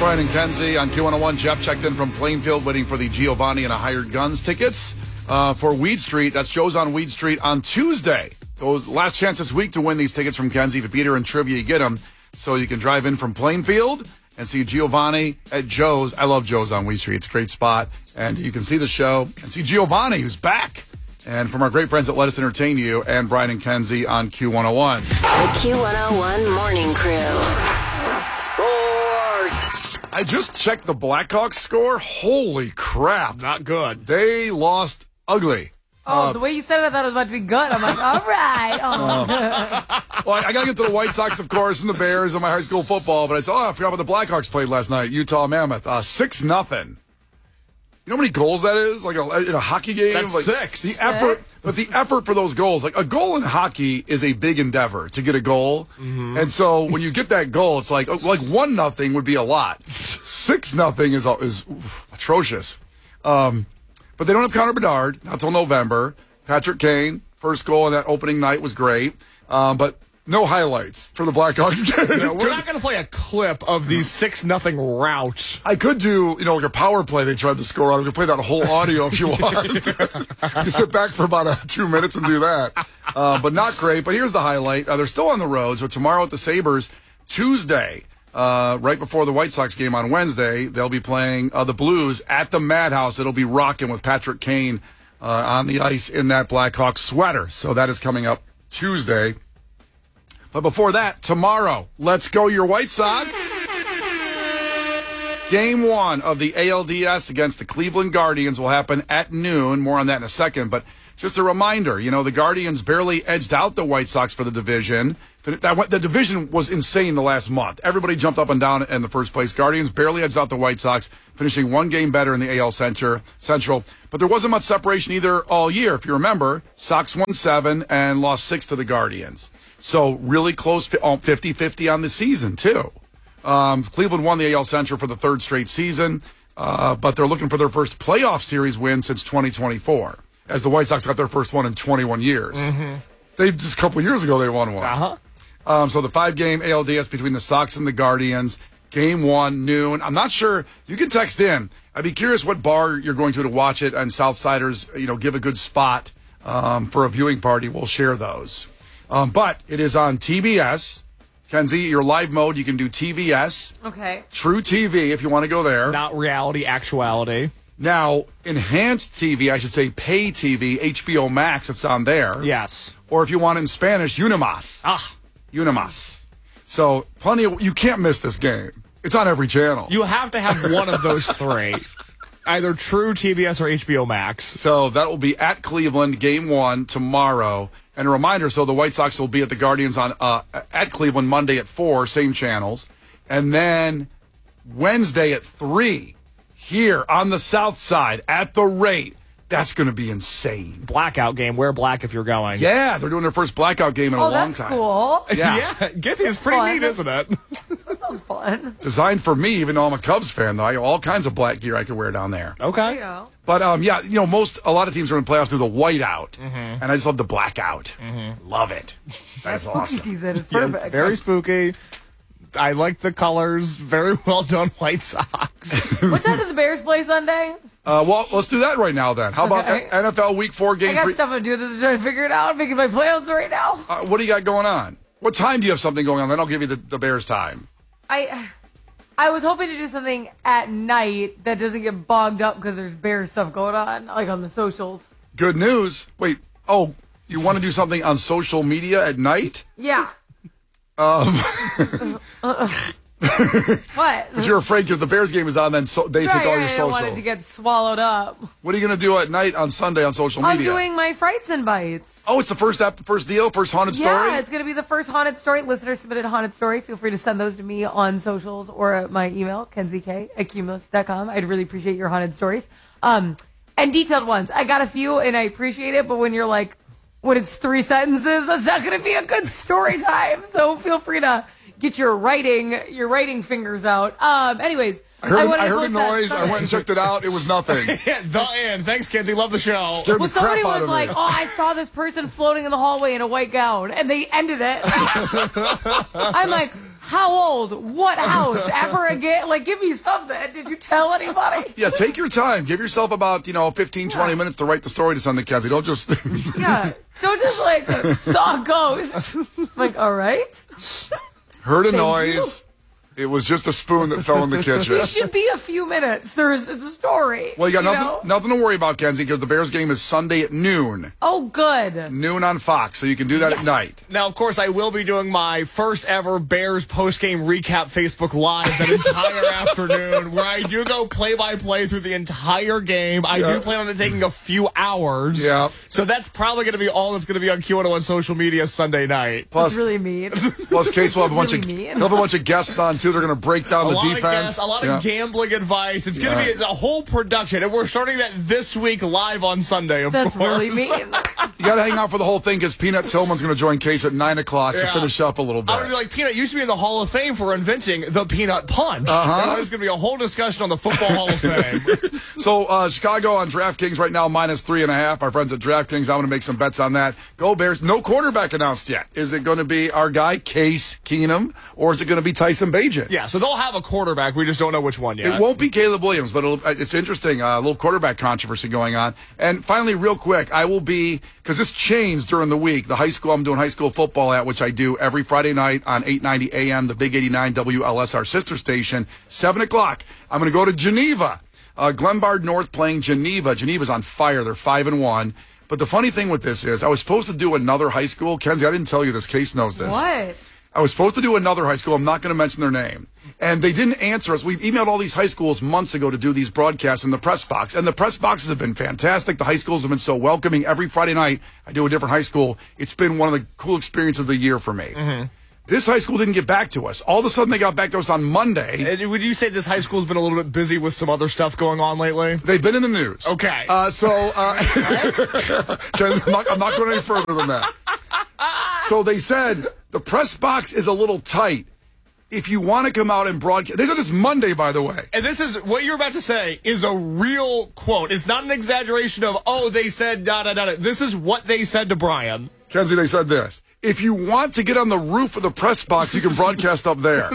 Brian and Kenzie on Q101. Jeff checked in from Plainfield waiting for the Giovanni and a Hired Guns tickets for Weed Street. That's Joe's on Weed Street on Tuesday. Those last chance this week to win these tickets from Kenzie. If you beat her in trivia, you get them. So you can drive in from Plainfield and see Giovanni at Joe's. I love Joe's on Weed Street. It's a great spot. And you can see the show and see Giovanni, who's back. And from our great friends at Let Us Entertain You and Brian and Kenzie on Q101. The Q101 Morning Crew. Sports. I just checked the Blackhawks score. Holy crap. Not good. They lost ugly. The way you said it, I thought it was about to be good. I'm like, all right. Well, I got to get to the White Sox, of course, and the Bears and my high school football. But I said, I forgot what the Blackhawks played last night. Utah Mammoth. 6-0. You know how many goals that is? Like in a hockey game? That's like 6. The effort, but the effort for those goals. Like a goal in hockey is a big endeavor to get a goal. Mm-hmm. And so when you get that goal, it's like 1-0 would be a lot. 6-0 is atrocious. But they don't have Connor Bedard, not till November. Patrick Kane, first goal on that opening night was great. But no highlights for the Blackhawks game. No, we're not going to play a clip of the 6-0 rout. I could do, like a power play they tried to score on. We could play that whole audio if you want. You can sit back for about 2 minutes and do that. But not great. But here's the highlight. They're still on the road. So tomorrow at the Sabres, Tuesday, right before the White Sox game on Wednesday, they'll be playing the Blues at the Madhouse. It'll be rocking with Patrick Kane on the ice in that Blackhawks sweater. So that is coming up Tuesday. But before that, tomorrow, let's go your White Sox. Game 1 of the ALDS against the Cleveland Guardians will happen at noon. More on that in a second. But just a reminder, the Guardians barely edged out the White Sox for the division. The division was insane the last month. Everybody jumped up and down in the first place. Guardians barely edged out the White Sox, finishing one game better in the AL Central. But there wasn't much separation either all year. If you remember, Sox won 7 and lost 6 to the Guardians. So really close, 50-50 on the season, too. Cleveland won the AL Central for the 3rd straight season, but they're looking for their first playoff series win since 2024, as the White Sox got their first one in 21 years. Mm-hmm. Just a couple of years ago, they won one. Uh-huh. So the 5-game ALDS between the Sox and the Guardians, Game 1, noon. I'm not sure. You can text in. I'd be curious what bar you're going to watch it, and Southsiders, give a good spot for a viewing party. We'll share those. But it is on TBS. Kenzie, your live mode, you can do TVS. Okay. True TV, if you want to go there. Not reality, actuality. Now, enhanced TV, I should say pay TV, HBO Max, it's on there. Yes. Or if you want it in Spanish, Unimas. Unimas. So, you can't miss this game. It's on every channel. You have to have one of those 3. Either True, TBS, or HBO Max. So that will be at Cleveland, Game 1 tomorrow. And a reminder, so the White Sox will be at the Guardians at Cleveland Monday at 4, same channels. And then Wednesday at 3, here on the South Side at the Rate. That's going to be insane. Blackout game. Wear black if you're going. Yeah, they're doing their first blackout game in a long time. Oh, that's cool. Yeah. It's pretty neat, isn't it? That sounds fun. Designed for me, even though I'm a Cubs fan, though. I have all kinds of black gear I could wear down there. Okay. There you go. But, a lot of teams are in playoffs do the white out. Mm-hmm. And I just love the blackout. Mm-hmm. Love it. That's awesome. Spooky season is perfect. Very spooky. I like the colors. Very well done, White Sox. What time does the Bears play Sunday? Well, let's do that right now, then. How about NFL Week 4 game? I got stuff to do. This is trying to figure it out. I'm making my plans right now. What do you got going on? What time do you have something going on? Then I'll give you the Bears time. I was hoping to do something at night that doesn't get bogged up because there's Bears stuff going on, like on the socials. Good news. Wait. Oh, you want to do something on social media at night? Yeah. What? Because you're afraid because the Bears game is on, then they take all your I social. don't want it to get swallowed up. What are you going to do at night on Sunday on social media? I'm doing my Frights and Bites. Oh, it's the first deal, first haunted story? Yeah, it's going to be the first haunted story. Listener submitted haunted story. Feel free to send those to me on socials or at my email, kenziek@cumulus.com. I'd really appreciate your haunted stories. And detailed ones. I got a few and I appreciate it, but when you're like, when it's 3 sentences, that's not going to be a good story time. So feel free to get your writing fingers out. Anyways, I heard a noise. I went and checked it out. It was nothing. The end. Thanks, Kenzie. Love the show. Scared the crap somebody out was of like, me. "Oh, I saw this person floating in the hallway in a white gown," and they ended it. I'm like, How old? What house? Ever again? Like, give me something. Did you tell anybody? Yeah, take your time. Give yourself about, 15, 20 minutes to write the story to send to Kenzie. Don't just... Yeah. Don't just, like, saw a ghost. Like, all right. Heard a noise. It was just a spoon that fell in the kitchen. It should be a few minutes. It's a story. Well, you got nothing to worry about, Kenzie, because the Bears game is Sunday at noon. Oh, good. Noon on Fox, so you can do that at night. Now, of course, I will be doing my first ever Bears postgame recap Facebook Live that entire afternoon, where I do go play-by-play through the entire game. I do plan on it taking a few hours. Yeah. So that's probably going to be all that's going to be on Q101 social media Sunday night. That's really mean. Plus, Case will have he'll have a bunch of guests on, too. They're going to break down the defense. A lot of gambling advice. It's going to be a whole production, and we're starting that this week live on Sunday, of course. That's really mean. You got to hang out for the whole thing because Peanut Tillman's going to join Case at 9 o'clock to finish up a little bit. I'm going to be like, Peanut used to be in the Hall of Fame for inventing the Peanut Punch. There's going to be a whole discussion on the Football Hall of Fame. So, Chicago on DraftKings right now, -3.5. Our friends at DraftKings, I'm going to make some bets on that. Go Bears. No quarterback announced yet. Is it going to be our guy, Case Keenum, or is it going to be Tyson Bagent? Yeah, so they'll have a quarterback. We just don't know which one yet. It won't be Caleb Williams, but it's interesting. A little quarterback controversy going on. And finally, real quick, I will be, because this changed during the week, the high school I'm doing high school football at, which I do every Friday night on 890 AM, the Big 89 WLS, our sister station, 7 o'clock. I'm going to go to Geneva. Glenbard North playing Geneva. Geneva's on fire. They're 5-1. But the funny thing with this is I was supposed to do another high school. Kenzie, I didn't tell you this. Case knows this. What? I was supposed to do another high school. I'm not going to mention their name. And they didn't answer us. We've emailed all these high schools months ago to do these broadcasts in the press box. And the press boxes have been fantastic. The high schools have been so welcoming. Every Friday night, I do a different high school. It's been one of the cool experiences of the year for me. Mm-hmm. This high school didn't get back to us. All of a sudden, they got back to us on Monday. And would you say this high school's been a little bit busy with some other stuff going on lately? They've been in the news. Okay. I'm not going any further than that. So they said, the press box is a little tight. If you want to come out and broadcast, they said this Monday, by the way. And this is, what you're about to say is a real quote. It's not an exaggeration of, they said da-da-da-da. This is what they said to Brian. Kenzie, they said this. If you want to get on the roof of the press box, you can broadcast up there.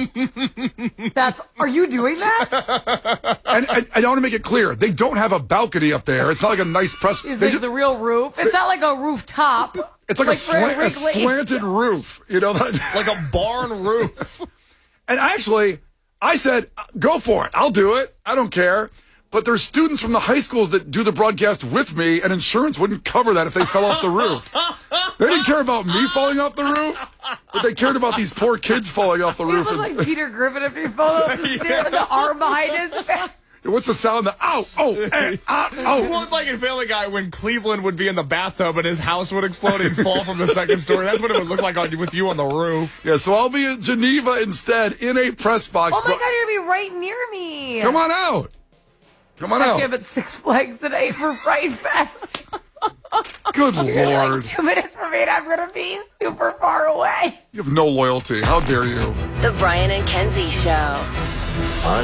Are you doing that? And I want to make it clear, they don't have a balcony up there. It's not like a nice press. Is it the real roof? It's not like a rooftop. It's like a slanted roof, like a barn roof. And I said, go for it. I'll do it. I don't care. But there's students from the high schools that do the broadcast with me, and insurance wouldn't cover that if they fell off the roof. They didn't care about me falling off the roof, but they cared about these poor kids falling off the roof. He looked like Peter Griffin if he fell off the stairs with the arm behind his back. What's the sound? Well, it's like in Family Guy when Cleveland would be in the bathtub and his house would explode and fall from the second story. That's what it would look like with you on the roof. Yeah, so I'll be in Geneva instead in a press box. Oh, my God, you're going to be right near me. Come on out. Actually, I'm at Six Flags today for Fright Fest. Good Lord. Like 2 minutes from me, and I'm going to be super far away. You have no loyalty. How dare you? The Brian and Kenzie Show. On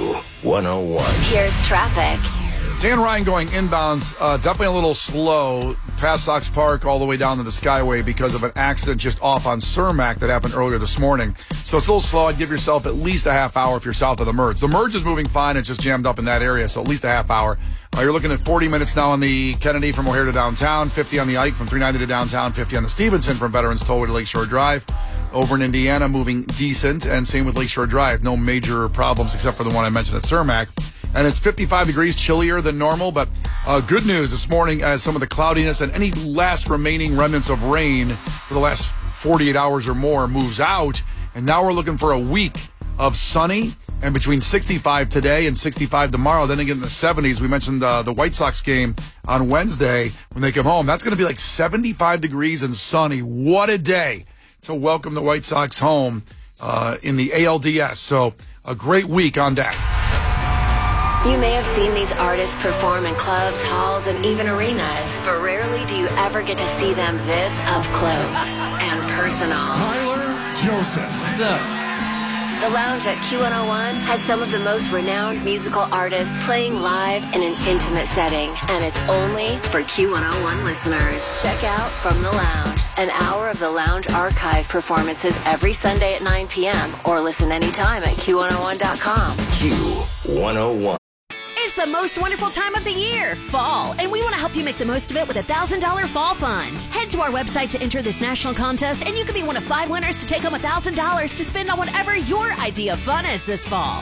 Q101. Here's traffic. Dan Ryan going inbounds, definitely a little slow past Sox Park all the way down to the Skyway because of an accident just off on Cermak that happened earlier this morning. So it's a little slow. I'd give yourself at least a half hour if you're south of the Merge. The Merge is moving fine. It's just jammed up in that area, so at least a half hour. You're looking at 40 minutes now on the Kennedy from O'Hare to downtown, 50 on the Ike from 390 to downtown, 50 on the Stevenson from Veterans Tollway to Lakeshore Drive. Over in Indiana, moving decent, and same with Lakeshore Drive. No major problems except for the one I mentioned at Cermak. And it's 55 degrees, chillier than normal, but good news this morning as some of the cloudiness and any last remaining remnants of rain for the last 48 hours or more moves out. And now we're looking for a week of sunny and between 65 today and 65 tomorrow. Then again in the 70s. We mentioned the White Sox game on Wednesday when they come home. That's going to be like 75 degrees and sunny. What a day to welcome the White Sox home in the ALDS. So a great week on deck. You may have seen these artists perform in clubs, halls, and even arenas, but rarely do you ever get to see them this up close and personal. Tyler Joseph. What's up? The Lounge at Q101 has some of the most renowned musical artists playing live in an intimate setting, and it's only for Q101 listeners. Check out From the Lounge, an hour of the Lounge archive performances every Sunday at 9 p.m. or listen anytime at Q101.com. Q101. It's the most wonderful time of the year, fall, and we want to help you make the most of it with a $1,000 fall fund. Head to our website to enter this national contest, and you could be one of 5 winners to take home $1,000 to spend on whatever your idea of fun is this fall.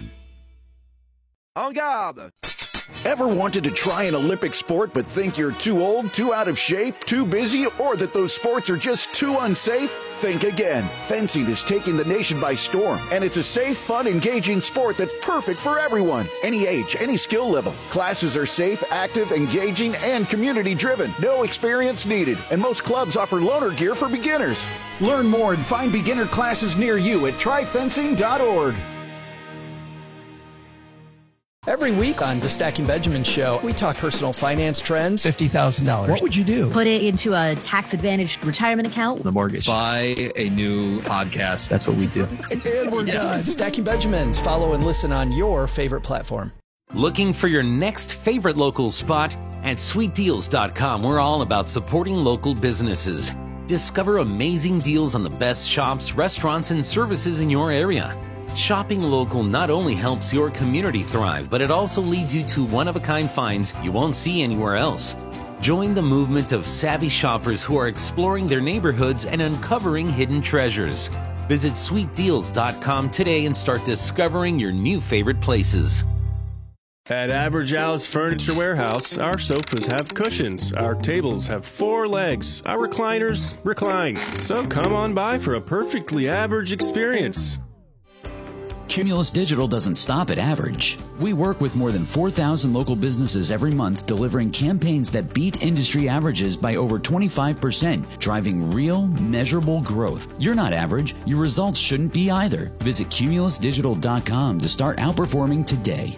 En garde! Ever wanted to try an Olympic sport but think you're too old, too out of shape, too busy, or that those sports are just too unsafe? Think again. Fencing is taking the nation by storm, and it's a safe, fun, engaging sport that's perfect for everyone. Any age, any skill level. Classes are safe, active, engaging, and community-driven. No experience needed, and most clubs offer loaner gear for beginners. Learn more and find beginner classes near you at tryfencing.org. Every week on the Stacking Benjamin Show, we talk personal finance trends. $50,000. What would you do? Put it into a tax-advantaged retirement account. The mortgage. Buy a new podcast. That's what we do. And we're done. Stacking Benjamins. Follow and listen on your favorite platform. Looking for your next favorite local spot? At sweetdeals.com, we're all about supporting local businesses. Discover amazing deals on the best shops, restaurants, and services in your area. Shopping local not only helps your community thrive, but it also leads you to one-of-a-kind finds you won't see anywhere else. Join the movement of savvy shoppers who are exploring their neighborhoods and uncovering hidden treasures. Visit sweetdeals.com today and start discovering your new favorite places. At Average House Furniture Warehouse, our sofas have cushions, our tables have 4 legs, our recliners recline. So come on by for a perfectly average experience. Cumulus Digital doesn't stop at average. We work with more than 4,000 local businesses every month, delivering campaigns that beat industry averages by over 25%, driving real, measurable growth. You're not average. Your results shouldn't be either. Visit cumulusdigital.com to start outperforming today.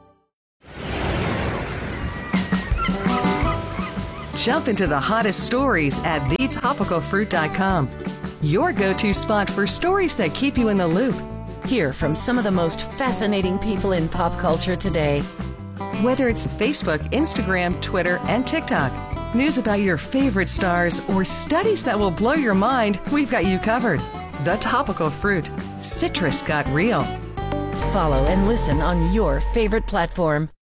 Jump into the hottest stories at thetopicalfruit.com. Your go-to spot for stories that keep you in the loop. Hear from some of the most fascinating people in pop culture today. Whether it's Facebook, Instagram, Twitter, and TikTok, news about your favorite stars, or studies that will blow your mind, we've got you covered. The Topical Fruit. Citrus got real. Follow and listen on your favorite platform.